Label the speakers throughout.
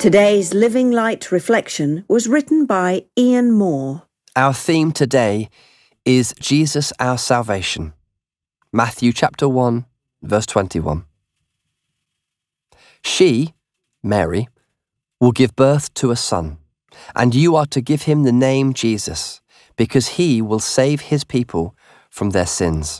Speaker 1: Today's Living Light reflection was written by Ian Moore.
Speaker 2: Our theme today is Jesus our salvation. Matthew chapter 1, verse 21. She, Mary, will give birth to a son, and you are to give him the name Jesus, because he will save his people from their sins.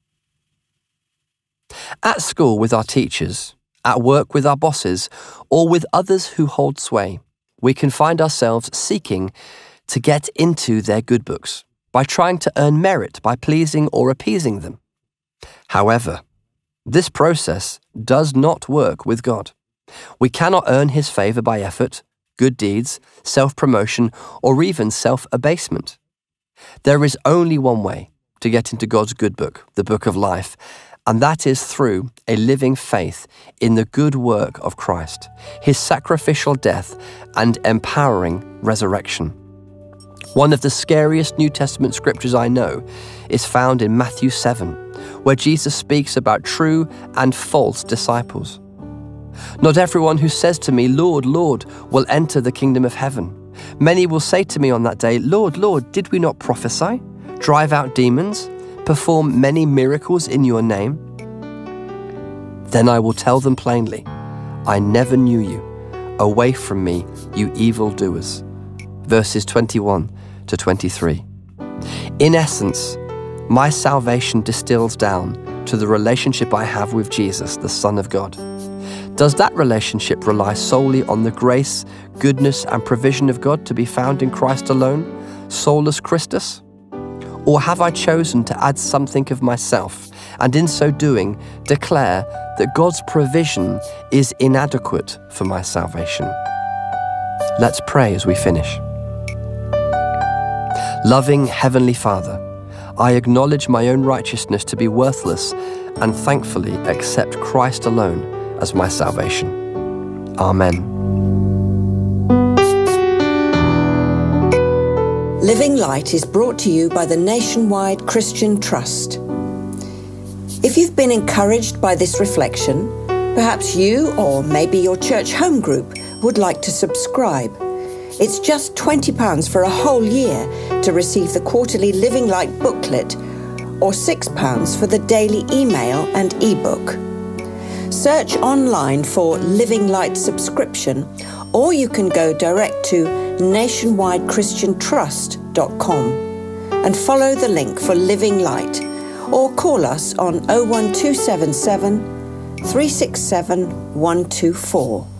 Speaker 2: At school with our teachers, at work with our bosses, or with others who hold sway, we can find ourselves seeking to get into their good books by trying to earn merit by pleasing or appeasing them. However, this process does not work with God. We cannot earn his favour by effort, good deeds, self-promotion, or even self-abasement. There is only one way to get into God's good book, the book of life, and that is through a living faith in the good work of Christ, his sacrificial death and empowering resurrection. One of the scariest New Testament scriptures I know is found in Matthew 7, where Jesus speaks about true and false disciples. Not everyone who says to me, "Lord, Lord," will enter the kingdom of heaven. Many will say to me on that day, "Lord, Lord, did we not prophesy, drive out demons, perform many miracles in your name?" Then I will tell them plainly, "I never knew you. Away from me, you evildoers." Verses 21 to 23. In essence, my salvation distills down to the relationship I have with Jesus, the Son of God. Does that relationship rely solely on the grace, goodness, and provision of God to be found in Christ alone, solus Christus? Or have I chosen to add something of myself, and in so doing, declare that God's provision is inadequate for my salvation? Let's pray as we finish. Loving Heavenly Father, I acknowledge my own righteousness to be worthless and thankfully accept Christ alone as my salvation. Amen.
Speaker 1: Living Light is brought to you by the Nationwide Christian Trust. If you've been encouraged by this reflection, perhaps you or maybe your church home group would like to subscribe. It's just £20 for a whole year to receive the quarterly Living Light booklet, or £6 for the daily email and ebook. Search online for Living Light subscription, or you can go direct to nationwidechristiantrust.com and follow the link for Living Light, or call us on 01277 367 124.